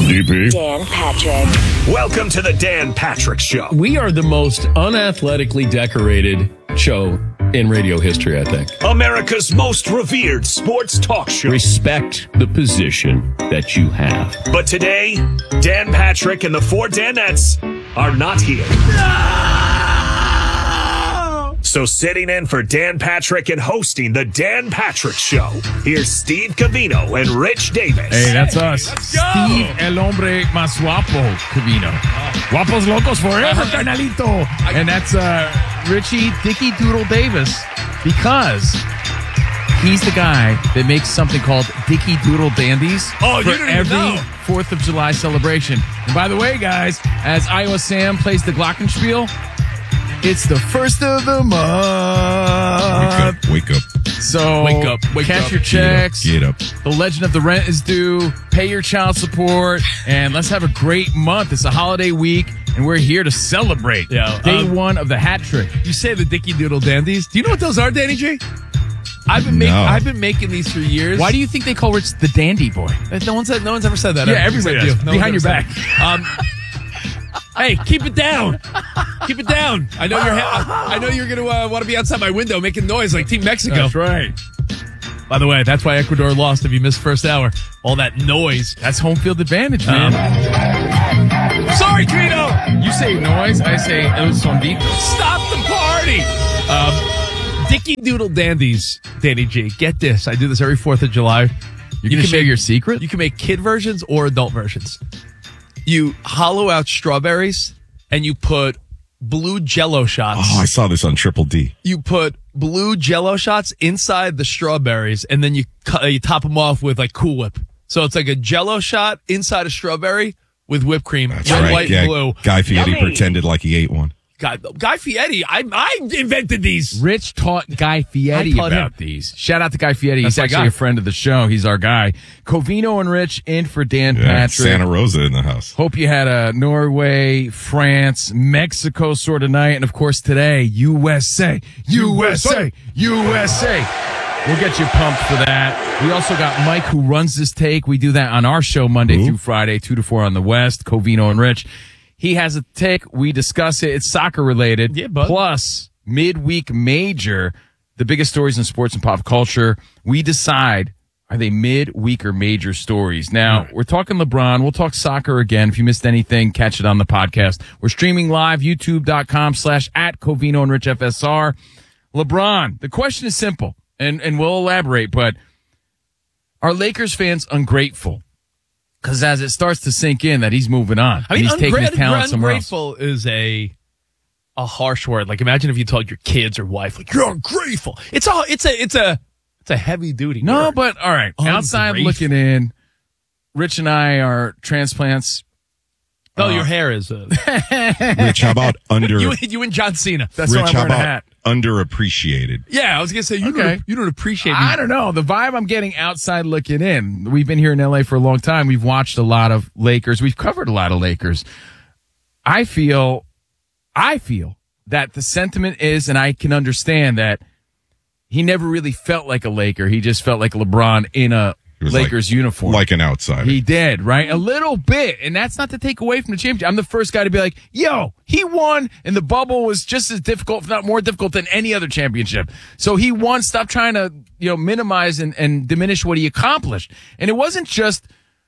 DP. Dan Patrick. Welcome to the Dan Patrick Show. We are the most unathletically decorated show in radio history, I think. America's most revered sports talk show. Respect the position that you have. But today, Dan Patrick and the four Danettes are not here. So sitting in for Dan Patrick and hosting the Dan Patrick Show, here's Steve Covino and Rich Davis. Hey, that's us. Steve El Hombre Más Guapo Covino. Guapos Locos Forever, carnalito. And that's Richie Dicky Doodle Davis, because he's the guy that makes something called Dicky Doodle Dandies for every 4th of July celebration. And by the way, guys, as Iowa Sam plays the Glockenspiel, it's the first of the month. Wake up. So Wake up. cash your checks. Get up. The legend of the rent is due. Pay your child support. And let's have a great month. It's a holiday week, and we're here to celebrate. Day one of the hat trick. You say the Dicky Doodle Dandies. Do you know what those are, Danny J? I've been making these for years. Why do you think they call Rich the Dandy Boy? No one's ever said that. Yeah, everybody does. Behind your back. Hey, keep it down. Keep it down. I know you're going to want to be outside my window making noise like Team Mexico. That's right. By the way, that's why Ecuador lost if you missed first hour. All that noise. That's home field advantage, man. Sorry, Trino. You say noise, I say el sondito. Stop the party. Dicky Doodle Dandies, Danny G. Get this. I do this every 4th of July. You're going to share your secret? You can make kid versions or adult versions. You hollow out strawberries and you put blue Jell-O shots. Oh, I saw this on Triple D. You put blue Jell-O shots inside the strawberries, and then you top them off with like Cool Whip. So it's like a Jell-O shot inside a strawberry with whipped cream. That's red, right. white, Yeah, and blue. Guy Fieri Yummy. pretended like he ate one. Guy Fieri, I invented these. Rich taught Guy Fieri I taught about him. these. Shout out to Guy Fieri. That's He's my actually guy. a friend of the show. He's our guy. Covino and Rich in for Dan Yeah, Patrick. Santa Rosa in the house. Hope you had a Norway, France, Mexico sort of night. And, of course, today, USA, USA, USA. We'll get you pumped for that. We also got Mike, who runs this take. We do that on our show Monday through Friday, 2 to 4 on the West, Covino and Rich. He has a take. We discuss it. It's soccer related. Yeah, bud. Plus, midweek major, the biggest stories in sports and pop culture. We decide, are they midweek or major stories? Now, we're talking LeBron. We'll talk soccer again. If you missed anything, catch it on the podcast. We're streaming live, youtube.com/@Covino and Rich FSR. LeBron, the question is simple, and we'll elaborate, but are Lakers fans ungrateful? Because as it starts to sink in that he's moving on, I mean, he's taking his talent somewhere else. ungrateful is a harsh word. Like, imagine if you told your kids or wife, like, you're ungrateful. It's a heavy duty. No, word. but all right. Outside Ungrateful. looking in, Rich and I are transplants. No, your hair is. Rich, how about You and John Cena. That's Rich, why I'm how wearing a about hat. underappreciated? Yeah, I was gonna say you Okay. don't appreciate me. I don't know. The vibe I'm getting outside looking in. We've been here in LA for a long time. We've watched a lot of Lakers. We've covered a lot of Lakers. I feel that the sentiment is, and I can understand that he never really felt like a Laker. He just felt like LeBron in a He was Lakers uniform. Like an outsider. He did, right? A little bit. And that's not to take away from the championship. I'm the first guy to be like, yo, he won, and the bubble was just as difficult, if not more difficult, than any other championship. So he won. Stop trying to, minimize and diminish what he accomplished. And it wasn't just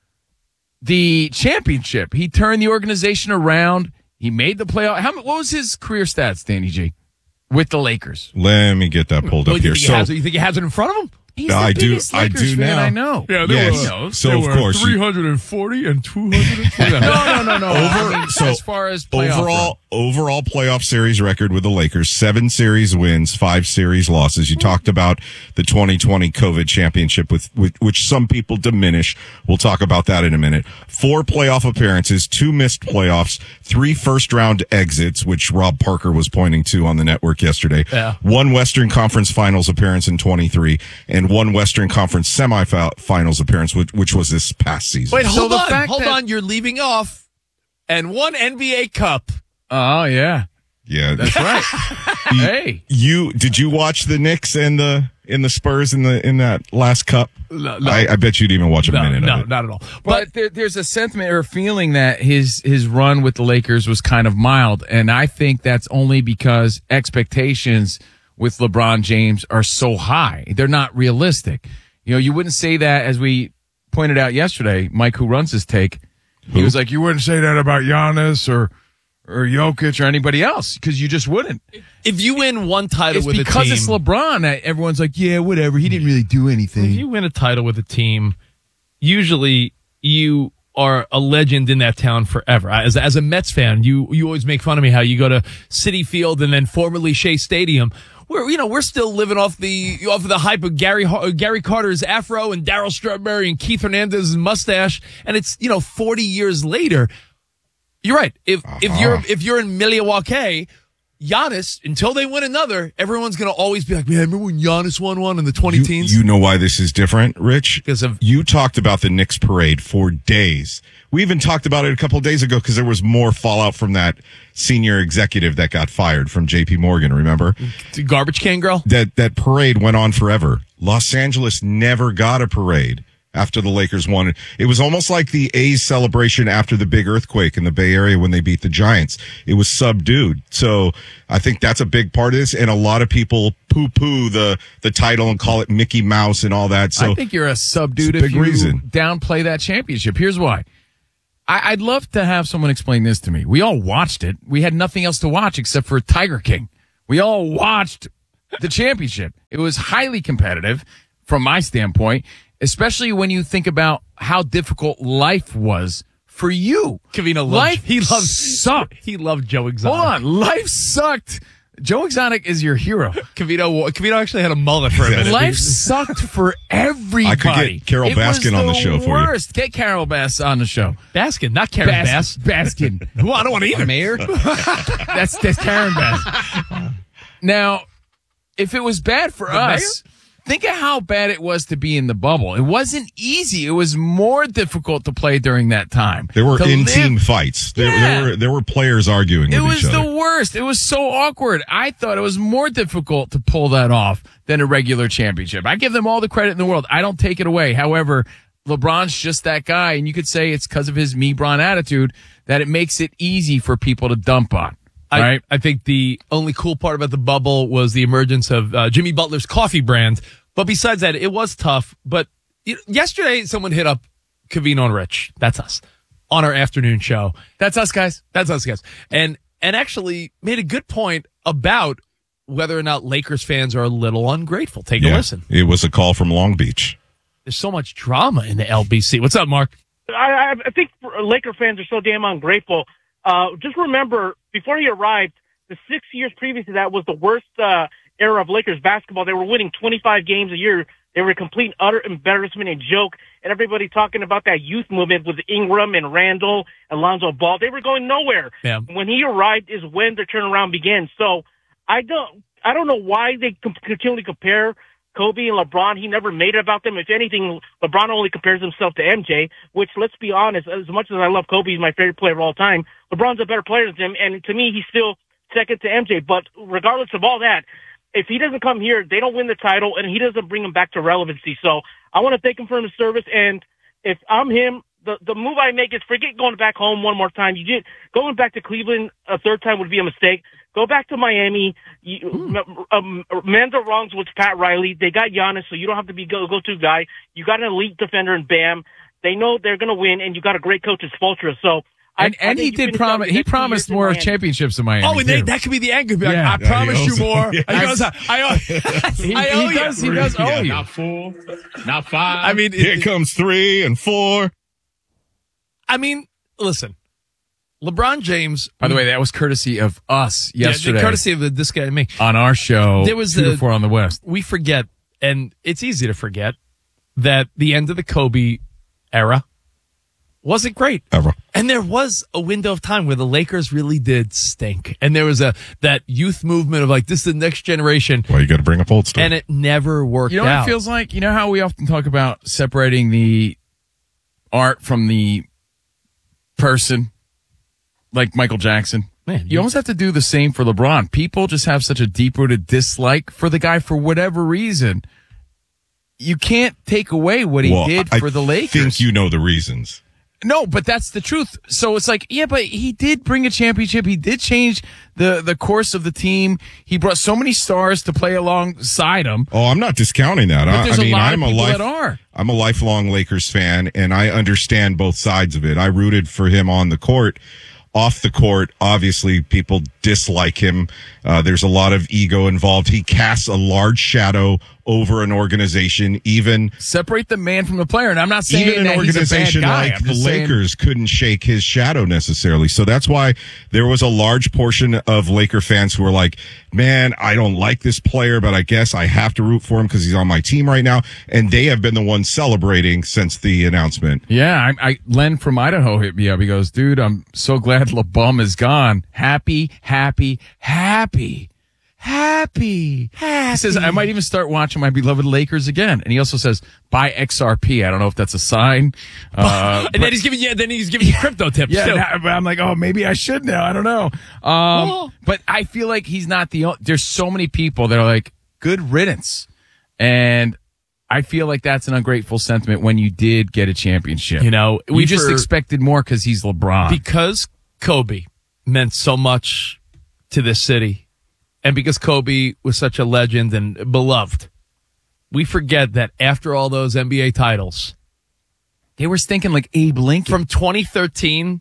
the championship. He turned the organization around. He made the playoff. What was his career stats, Danny G, with the Lakers? Let me get that pulled up here. You think he has it in front of him? He's I the do- biggest I Lakers do fan now. I know. Yeah, Yes. So, of course, 340 and 240. No. I mean, so as far as playoff run. overall playoff series record with the Lakers, 7 series wins, 5 series losses. You talked about the 2020 COVID championship with which some people diminish. We'll talk about that in a minute. 4 playoff appearances, 2 missed playoffs, 3 first round exits, which Rob Parker was pointing to on the network yesterday. Yeah. 1 Western Conference Finals appearance in 23 and 1 Western Conference semifinals appearance, which was this past season. Wait, hold the on. fact Hold that- on. You're leaving off. And 1 NBA Cup. Oh, yeah. Yeah, That's right. Hey. Did you watch the Knicks and the in the Spurs in that last cup? No. I bet you'd even watch a minute no, of it. not at all. But there's a sentiment or a feeling that his run with the Lakers was kind of mild, and I think that's only because expectations with LeBron James are so high. They're not realistic. You know, you wouldn't say that, as we pointed out yesterday, Mike, who runs his take, he was like, you wouldn't say that about Giannis or Jokic or anybody else, because you just wouldn't. If you win one title It's with a team, because it's LeBron that everyone's like, yeah, whatever. He didn't really do anything. if you win a title with a team, usually you are a legend in that town forever. As a Mets fan, you always make fun of me how you go to Citi Field and then formerly Shea Stadium, where we're still living off the hype of Gary Carter's afro and Darryl Strawberry and Keith Hernandez's mustache, and it's 40 years later. You're right. If you're in Milwaukee, Giannis, until they win another, everyone's going to always be like, man, remember when Giannis won one in the 2010s? You know why this is different, Rich? Because of you talked about the Knicks parade for days. We even talked about it a couple of days ago because there was more fallout from that senior executive that got fired from JP Morgan, remember? the garbage can girl. That parade went on forever. Los Angeles never got a parade after the Lakers won. It was almost like the A's celebration after the big earthquake in the Bay Area when they beat the Giants. It was subdued. So I think that's a big part of this. And a lot of people poo-poo the title and call it Mickey Mouse and all that. So I think you're a subdude it's a if big you reason. downplay that championship. Here's why. I'd love to have someone explain this to me. We all watched it. We had nothing else to watch except for Tiger King. We all watched the championship. It was highly competitive from my standpoint, especially when you think about how difficult life was for you. Cavino sucked. He loved Joe Exotic. Hold on. Life sucked. Joe Exotic is your hero. Cavino actually had a mullet for a minute. Life sucked for everybody. I could get Carol Baskin on the show for you. Get Carol Bass on the show. Baskin, not Karen Bass. Baskin. Well, I don't want to either. Mayor? That's Karen Bass. Now, if it was bad for us, think of how bad it was to be in the bubble. It wasn't easy. It was more difficult to play during that time. There were in-team fights. There were players arguing with each other. It was the worst. It was so awkward. I thought it was more difficult to pull that off than a regular championship. I give them all the credit in the world. I don't take it away. However, LeBron's just that guy, and you could say it's because of his me-Bron attitude that it makes it easy for people to dump on. Right? I think the only cool part about the bubble was the emergence of Jimmy Butler's coffee brand. But besides that, it was tough. But yesterday, someone hit up Cavino and Rich. That's us on our afternoon show. That's us, guys. And actually made a good point about whether or not Lakers fans are a little ungrateful. Take a listen. It was a call from Long Beach. There's so much drama in the LBC. What's up, Mark? I think Laker fans are so damn ungrateful. Just remember, before he arrived, the 6 years previous to that was the worst era of Lakers basketball. They were winning 25 games a year. They were a complete, utter embarrassment and joke. And everybody talking about that youth movement with Ingram and Randall and Lonzo Ball. They were going nowhere. Yeah. When he arrived is when the turnaround began. So I don't know why they continually compare Kobe and LeBron. He never made it about them. If anything, LeBron only compares himself to MJ, which, let's be honest, as much as I love Kobe, he's my favorite player of all time, LeBron's a better player than him, and to me, he's still second to MJ. But regardless of all that, if he doesn't come here, they don't win the title, and he doesn't bring them back to relevancy. So I want to thank him for his service, and if I'm him, the move I make is forget going back home one more time. Going back to Cleveland a third time would be a mistake. Go back to Miami. Mend the wrongs with Pat Riley. They got Giannis, so you don't have to be go-to guy. You got an elite defender in Bam. They know they're going to win, and you got a great coach in Spoelstra. So and he did promise. He promised more championships in Miami. Oh, and that could be the angle. Be like, Yeah. I promise you more. Yeah. He goes, I owe He does owe you. Not 4, not 5. I mean, Here comes 3 and 4. I mean, listen, LeBron James. By the way, that was courtesy of us yesterday. Courtesy of this guy and me. On our show, There was 2 to 4 on the West. We forget, and it's easy to forget, that the end of the Kobe era wasn't great. Ever. And there was a window of time where the Lakers really did stink. And there was that youth movement of like, this is the next generation. Well, you got to bring up old stuff. And it never worked You know out. what it feels like? You know how we often talk about separating the art from the person, like Michael Jackson? Man, You almost have to do the same for LeBron. People just have such a deep-rooted dislike for the guy for whatever reason. You can't take away what he did for the Lakers. I think you know the reasons. No, but that's the truth. So it's like, yeah, but he did bring a championship. He did change the course of the team. He brought so many stars to play alongside him. Oh, I'm not discounting that. But there's I mean, a lot I'm of people that are. I'm a lifelong Lakers fan, and I understand both sides of it. I rooted for him on the court. Off the court, obviously, people dislike him. There's a lot of ego involved. He casts a large shadow over an organization, even Separate the man from the player. And I'm not saying even an that he's a bad organization guy. like I'm the just saying- Lakers couldn't shake his shadow necessarily. So that's why there was a large portion of Laker fans who were like, man, I don't like this player, but I guess I have to root for him because he's on my team right now. And they have been the ones celebrating since the announcement. Yeah, Len from Idaho hit me up. He goes, dude, I'm so glad LeBum is gone. Happy, happy, happy. Happy. He says, I might even start watching my beloved Lakers again. And he also says, buy XRP. I don't know if that's a sign. and then he's giving you crypto tips. Yeah, too. but I'm like, oh, maybe I should now. I don't know. But I feel like he's not the only. There's so many people that are like, good riddance. And I feel like that's an ungrateful sentiment when you did get a championship. You know, we just expected more because he's LeBron. Because Kobe meant so much to this city, and because Kobe was such a legend and beloved, we forget that after all those NBA titles, They were thinking like Abe Lincoln. from 2013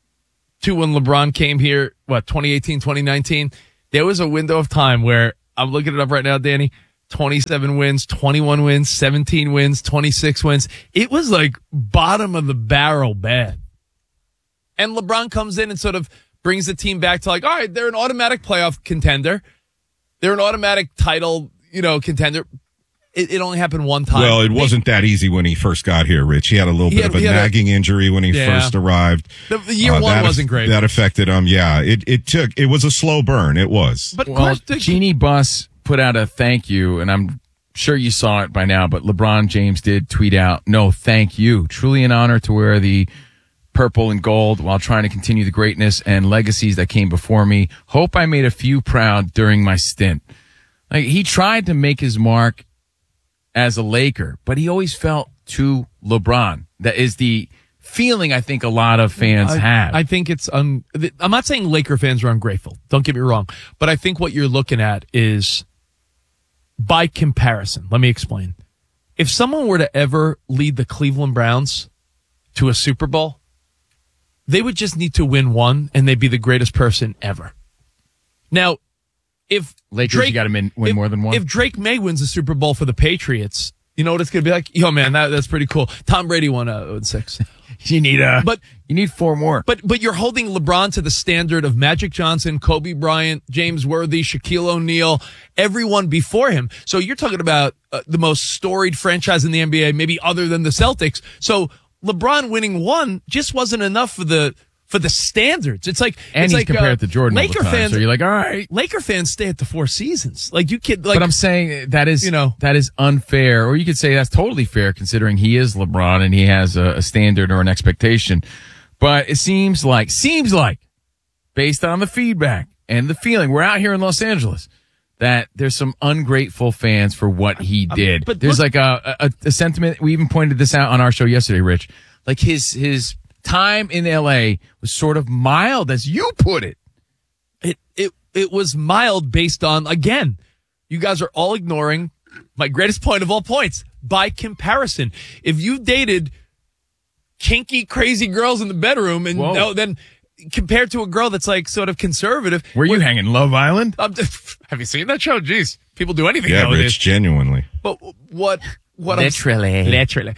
to when LeBron came here, 2018, 2019, there was a window of time where, I'm looking it up right now, Danny, 27 wins, 21 wins, 17 wins, 26 wins. It was like bottom of the barrel bad. And LeBron comes in and sort of brings the team back to like, all right, they're an automatic playoff contender. They're an automatic title, contender. It only happened one time. Well, it wasn't that easy when he first got here, Rich. He had a little bit of a nagging injury when he first arrived. The year one wasn't great. That affected him. Yeah, it was a slow burn. It was. But Jeannie Buss put out a thank you, and I'm sure you saw it by now, but LeBron James did tweet out, no, thank you. Truly an honor to wear the purple and gold while trying to continue the greatness and legacies that came before me. Hope I made a few proud during my stint. Like, he tried to make his mark as a Laker, but he always felt too LeBron. That is the feeling I think a lot of fans have. I think it's I'm not saying Laker fans are ungrateful. Don't get me wrong. But I think what you're looking at is, by comparison, let me explain. If someone were to ever lead the Cleveland Browns to a Super Bowl, they would just need to win one, and they'd be the greatest person ever. Now, if Lakers, you got to win more than one. If Drake May wins the Super Bowl for the Patriots, you know what it's going to be like? Yo, man, that's pretty cool. Tom Brady won 6. You need 4 more. But you're holding LeBron to the standard of Magic Johnson, Kobe Bryant, James Worthy, Shaquille O'Neal, everyone before him. So you're talking about the most storied franchise in the NBA, maybe other than the Celtics. So LeBron winning 1 just wasn't enough for the standards. It's like, and it's he's like compared to Jordan Laker all the time, fans. so you're like, all right. Laker fans stay at the 4 seasons. Like, you could, like, But I'm saying that is, that is unfair, or you could say that's totally fair considering he is LeBron and he has a standard or an expectation. But it seems like, based on the feedback and the feeling, we're out here in Los Angeles, that there's some ungrateful fans for what he did. But there's like a sentiment. We even pointed this out on our show yesterday, Rich. Like his time in LA was sort of mild, as you put it. It was mild based on, again, you guys are all ignoring my greatest point of all points. By comparison, if you dated kinky, crazy girls in the bedroom, and then compared to a girl that's like sort of conservative. Were you hanging Love Island? Have you seen that show? Jeez, people do anything Yeah, nowadays. Rich, genuinely. But what? Literally.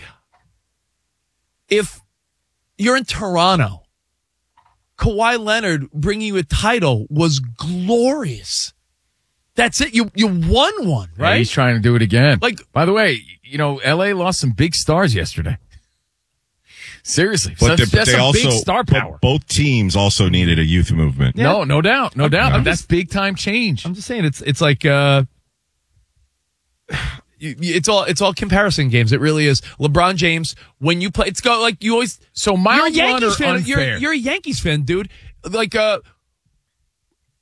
If you're in Toronto, Kawhi Leonard bringing you a title was glorious. That's it. You won one, right? Yeah, he's trying to do it again. Like, by the way, LA lost some big stars yesterday. Seriously, But that's they some also, big star power. both teams also needed a youth movement. Yeah. No doubt. I'm That's big time change. I'm just saying it's like it's all comparison games. It really is. LeBron James, when you play, it's go like you always. So You're a mild one or Yankees fan. unfair? You're a Yankees fan, dude. Like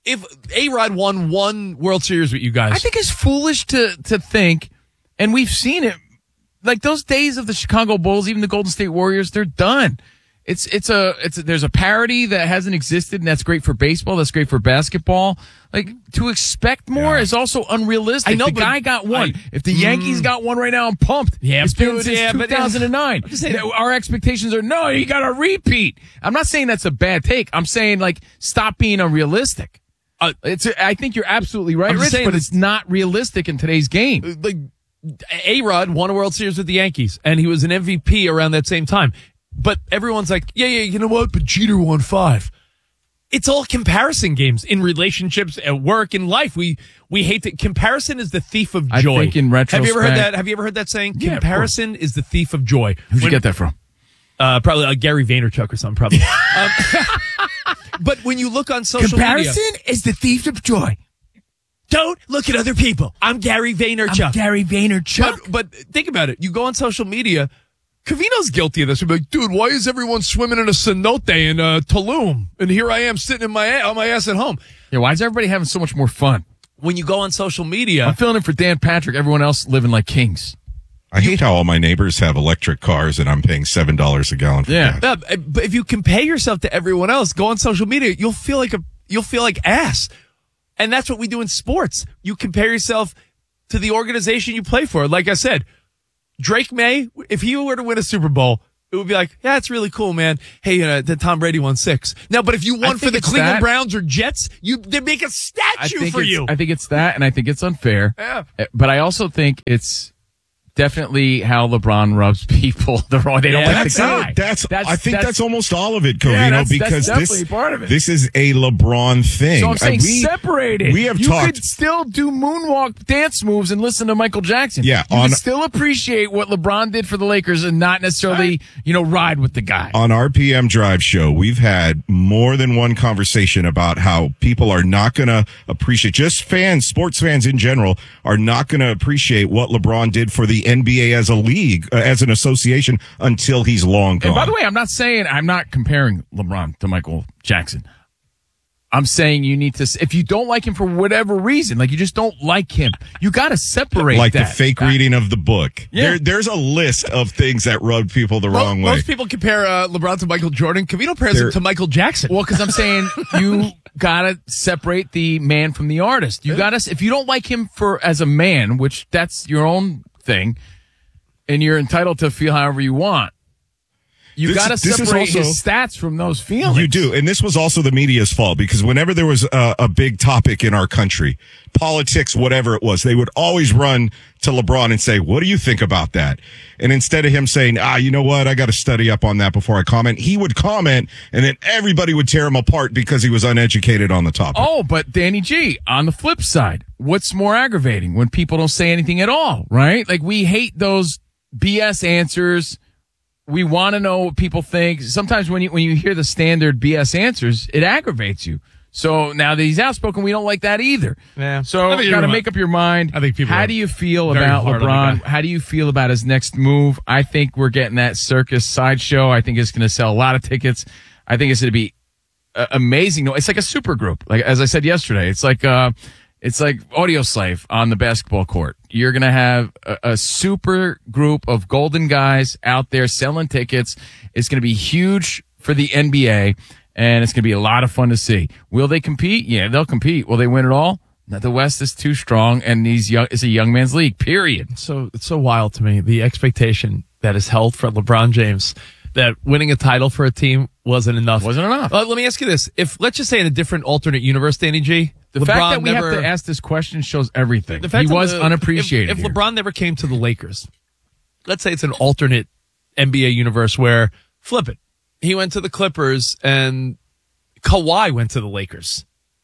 if A-Rod won one World Series with you guys, I think it's foolish to think, and we've seen it. Like those days of the Chicago Bulls, even the Golden State Warriors, they're done. There's a parity that hasn't existed, and that's great for baseball. That's great for basketball. Like to expect more is also unrealistic. I know, the but guy got one. If the Yankees got one right now, I'm pumped. Yeah, it's been dude, since yeah, but 2009. Our expectations are no, you got to repeat. I'm not saying that's a bad take. I'm saying like stop being unrealistic. I think you're absolutely right, Rich, but it's not realistic in today's game. like A-Rod won a World Series with the Yankees, and he was an MVP around that same time. But everyone's like, yeah, you know what? But Jeter won 5. It's all comparison games in relationships, at work, in life. We hate that. Comparison is the thief of joy. I think in retrospect, have you ever heard that? Have you ever heard that saying? Yeah, Comparison is the thief of joy. Who'd you get that from? Probably Gary Vaynerchuk or something. Probably. But when you look on social media, is the thief of joy. don't look at other people. I'm Gary Vaynerchuk. I'm Gary Vaynerchuk. But think about it. You go on social media. Covino's guilty of this. He'll be like, dude, why is everyone swimming in a cenote in Tulum? And here I am sitting on my ass at home. Yeah, why is everybody having so much more fun? When you go on social media. I'm feeling it for Dan Patrick, everyone else living like kings. I hate how all my neighbors have electric cars and I'm paying $7 a gallon for gas. Yeah, but if you compare yourself to everyone else, go on social media, you'll feel like ass. And that's what we do in sports. You compare yourself to the organization you play for. Like I said, Drake May, if he were to win a Super Bowl, it would be like, yeah, it's really cool, man. Hey, Tom Brady won 6. Now, but if you won for the Cleveland Browns or Jets, they make a statue for you. I think it's that, and I think it's unfair. Yeah. But I also think it's definitely how LeBron rubs people the wrong. They don't like the guy. I think that's almost all of it, Covino, Yeah, because that's definitely part of it. this is a LeBron thing. So I'm saying separate it. We have you talked. could still do moonwalk dance moves and listen to Michael Jackson. Yeah, you can still appreciate what LeBron did for the Lakers and not necessarily, ride with the guy. On our PM Drive show, we've had more than one conversation about how people are not going to appreciate, just fans, sports fans in general, are not going to appreciate what LeBron did for the NBA as a league, as an association, until he's long gone. And by the way, I'm not comparing LeBron to Michael Jackson. I'm saying you need to, if you don't like him for whatever reason, like you just don't like him, you got to separate like that. the fake reading of the book. Yeah. There's a list of things that rub people the wrong way. Most people compare LeBron to Michael Jordan. Covino compares him to Michael Jackson. Well, because I'm saying you got to separate the man from the artist. You got to, if you don't like him as a man, which that's your own thing, and you're entitled to feel however you want, you got to separate his stats from those feelings. You do. And this was also the media's fault, because whenever there was a big topic in our country, politics, whatever it was, they would always run to LeBron and say, what do you think about that? And instead of him saying, you know what, I got to study up on that before I comment, he would comment, and then everybody would tear him apart because he was uneducated on the topic. Oh, but Danny G, on the flip side, what's more aggravating? When people don't say anything at all, right? Like, we hate those BS answers. We want to know what people think. Sometimes when you hear the standard BS answers, it aggravates you. So now that he's outspoken, we don't like that either. Yeah. So you got to make up your mind. I think people. How do you feel very about hard on the LeBron? guy. How do you feel about his next move? I think we're getting that circus sideshow. I think it's going to sell a lot of tickets. I think it's going to be amazing. It's like a super group. Like, as I said yesterday, it's like Audio Slave on the basketball court. You're going to have a super group of golden guys out there selling tickets. It's going to be huge for the NBA, and it's going to be a lot of fun to see. Will they compete? Yeah, they'll compete. Will they win it all? No, the West is too strong, and it's a young man's league, period. So it's so wild to me, the expectation that is held for LeBron James, that winning a title for a team wasn't enough. Wasn't enough. Let me ask you this. If, let's just say in a different alternate universe, Danny G, The fact that we have to ask this question shows everything. He was unappreciated. If LeBron never came to the Lakers, let's say it's an alternate NBA universe where, flip it, he went to the Clippers and Kawhi went to the Lakers.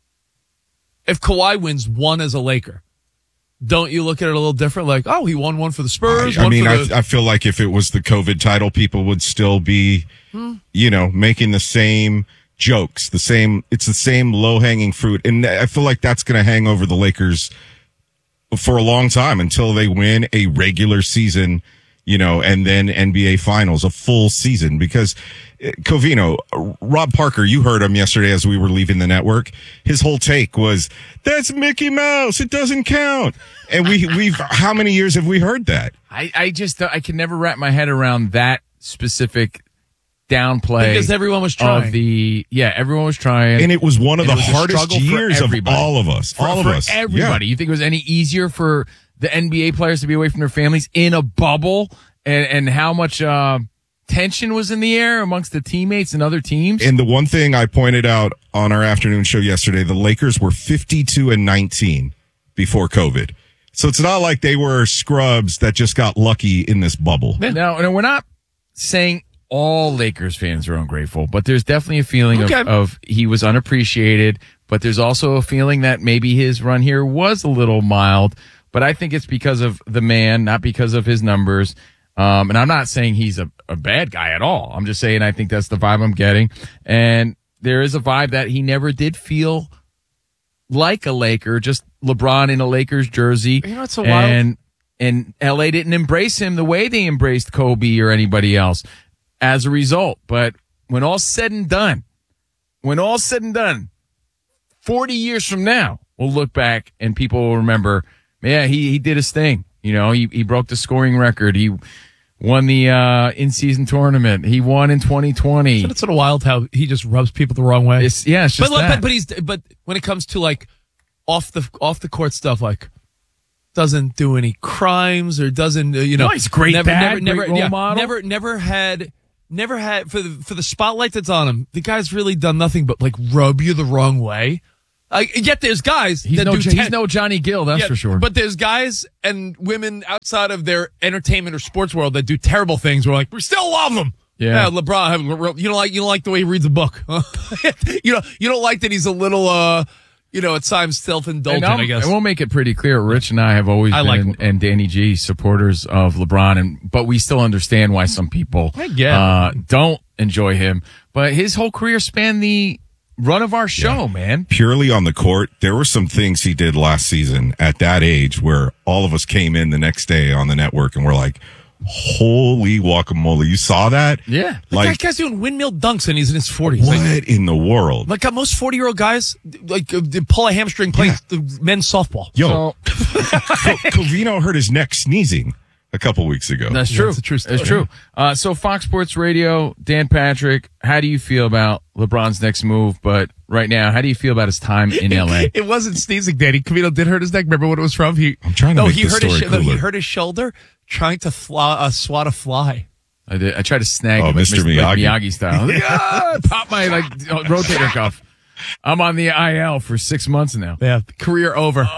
If Kawhi wins one as a Laker, don't you look at it a little different? Like, oh, he won one for the Spurs. I feel like if it was the COVID title, people would still be, making the same jokes, it's the same low-hanging fruit. And I feel like that's going to hang over the Lakers for a long time until they win a regular season, and then NBA Finals, a full season. Because Covino, Rob Parker, you heard him yesterday as we were leaving the network. His whole take was, "That's Mickey Mouse. It doesn't count." And we've how many years have we heard that? I can never wrap my head around that specific downplay Because everyone was trying. Everyone was trying. And it was one of And the it was a hardest struggle for years of everybody. all of us. All of For us. everybody. Yeah. You think it was any easier for the NBA players to be away from their families in a bubble, and how much tension was in the air amongst the teammates and other teams? And the one thing I pointed out on our afternoon show yesterday, the Lakers were 52-19 before COVID. So it's not like they were scrubs that just got lucky in this bubble. Now, we're not saying all Lakers fans are ungrateful, but there's definitely a feeling of he was unappreciated, but there's also a feeling that maybe his run here was a little mild, but I think it's because of the man, not because of his numbers. And I'm not saying he's a bad guy at all. I'm just saying I think that's the vibe I'm getting. And there is a vibe that he never did feel like a Laker, just LeBron in a Lakers jersey. It's so wild. And LA didn't embrace him the way they embraced Kobe or anybody else as a result. But when all's said and done, 40 years from now, we'll look back and people will remember, yeah, he did his thing. He broke the scoring record. He won the in-season tournament. He won in 2020. It's sort of wild how he just rubs people the wrong way. It's just that. But when it comes to like off the court stuff, like doesn't do any crimes or doesn't No, he's great dad, great role model. Never had for the spotlight that's on him. The guy's really done nothing but like rub you the wrong way. Yet there's guys He's that no Johnny Gill, that's for sure. But there's guys and women outside of their entertainment or sports world that do terrible things. We're like, we still love them. Yeah. LeBron, you don't like the way he reads a book. you don't like that he's a little at times self-indulgent, I guess. And we'll make it pretty clear. Rich and I have always been, and Danny G, supporters of LeBron, but we still understand why some people don't enjoy him. But his whole career spanned the run of our show, man. Purely on the court, there were some things he did last season at that age where all of us came in the next day on the network and we're like, holy guacamole. You saw that? Yeah. That guy's doing windmill dunks and he's in his 40s. What in the world? Like most 40-year-old guys, pull a hamstring playing men's softball. Yo, Covino hurt his neck sneezing a couple weeks ago. That's true. That's a true story. That's true. So Fox Sports Radio, Dan Patrick, how do you feel about LeBron's next move? But right now, how do you feel about his time in LA? It wasn't sneezing, Danny. Covino did hurt his neck. Remember what it was from? I'm trying to make this story cooler. He hurt his shoulder trying to swat a fly. I did. I tried to snag him, Mr. Miyagi. Miyagi style. Pop my rotator cuff. I'm on the IL for 6 months now. Yeah, career over.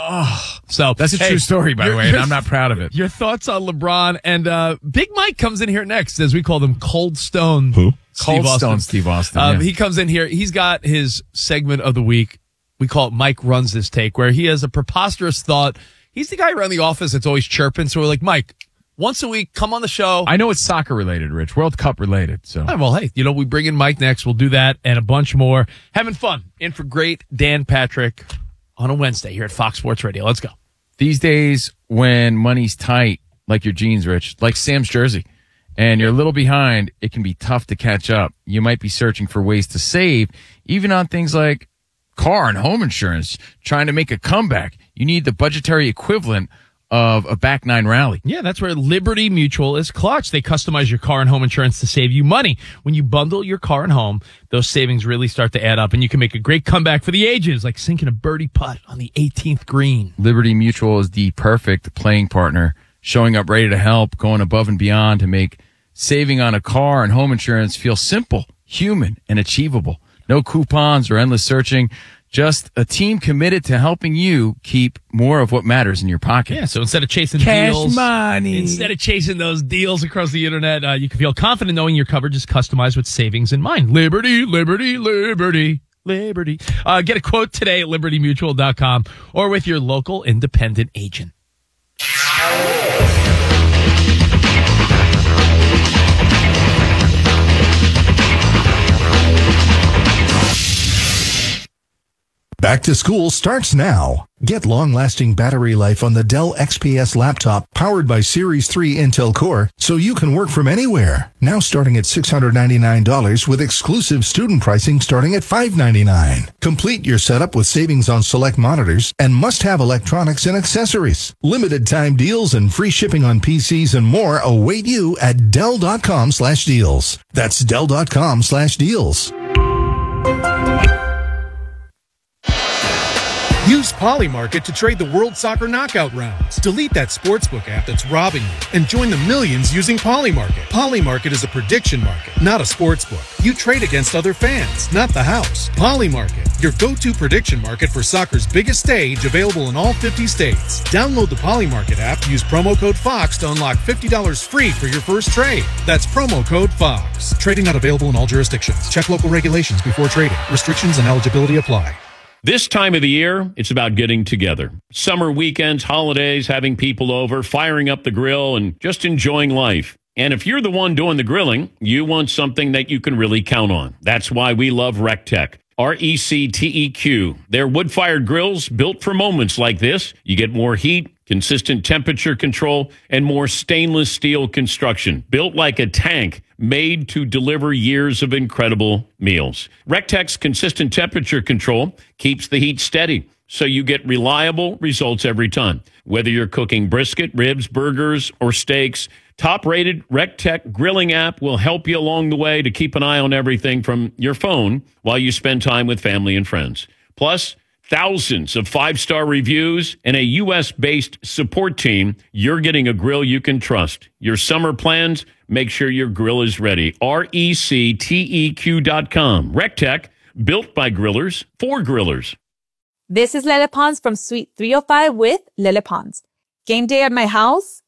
So that's a true story, by the way, and I'm not proud of it. Your thoughts on LeBron and Big Mike comes in here next, as we call them, Cold Stone. Who? Steve Austin. Yeah. He comes in here. He's got his segment of the week. We call it Mike Runs This Take, where he has a preposterous thought. He's the guy around the office that's always chirping. So we're like, Mike, once a week, come on the show. I know it's soccer related, Rich. World Cup related. So, well, hey, we bring in Mike next. We'll do that and a bunch more. Having fun. In for great Dan Patrick on a Wednesday here at Fox Sports Radio. Let's go. These days, when money's tight, like your jeans, Rich, like Sam's jersey, and you're a little behind, it can be tough to catch up. You might be searching for ways to save, even on things like car and home insurance, trying to make a comeback. You need the budgetary equivalent of a back nine rally. Yeah, that's where Liberty Mutual is clutch. They customize your car and home insurance to save you money. When you bundle your car and home, those savings really start to add up, and you can make a great comeback for the ages, like sinking a birdie putt on the 18th green. Liberty Mutual is the perfect playing partner, showing up ready to help, going above and beyond to make saving on a car and home insurance feel simple, human, and achievable. No coupons or endless searching. Just a team committed to helping you keep more of what matters in your pocket. Yeah, so instead of chasing cash deals, money. Instead of chasing those deals across the internet, you can feel confident knowing your coverage is customized with savings in mind. Liberty, liberty, liberty, liberty. Get a quote today at libertymutual.com or with your local independent agent. Back to school starts now. Get long-lasting battery life on the Dell XPS laptop powered by Series 3 Intel Core so you can work from anywhere. Now starting at $699 with exclusive student pricing starting at $599. Complete your setup with savings on select monitors and must-have electronics and accessories. Limited time deals and free shipping on PCs and more await you at Dell.com/deals. That's Dell.com/deals. Use Polymarket to trade the World Soccer Knockout rounds. Delete that sportsbook app that's robbing you and join the millions using Polymarket. Polymarket is a prediction market, not a sportsbook. You trade against other fans, not the house. Polymarket, your go-to prediction market for soccer's biggest stage, available in all 50 states. Download the Polymarket app, use promo code FOX to unlock $50 free for your first trade. That's promo code FOX. Trading not available in all jurisdictions. Check local regulations before trading. Restrictions and eligibility apply. This time of the year, it's about getting together. Summer weekends, holidays, having people over, firing up the grill, and just enjoying life. And if you're the one doing the grilling, you want something that you can really count on. That's why we love RecTech. RECTEQ. They're wood-fired grills built for moments like this. You get more heat, consistent temperature control, and more stainless steel construction. Built like a tank, made to deliver years of incredible meals. RecTech's consistent temperature control keeps the heat steady, so you get reliable results every time. Whether you're cooking brisket, ribs, burgers, or steaks, top-rated RecTech grilling app will help you along the way to keep an eye on everything from your phone while you spend time with family and friends. Plus, thousands of 5-star reviews and a U.S.-based support team. You're getting a grill you can trust. Your summer plans, make sure your grill is ready. RECTEQ.com. RecTech, built by grillers for grillers. This is Lele Pons from Suite 305 with Lele Pons. Game day at my house?